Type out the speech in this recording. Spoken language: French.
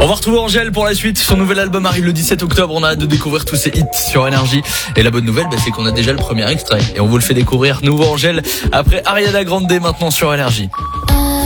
On va retrouver Angèle pour la suite. Son nouvel album arrive le 17 octobre. On a hâte de découvrir tous ses hits sur Énergie. Et la bonne nouvelle, c'est qu'on a déjà le premier extrait. Et on vous le fait découvrir. Nouveau Angèle après Ariana Grande maintenant sur Énergie.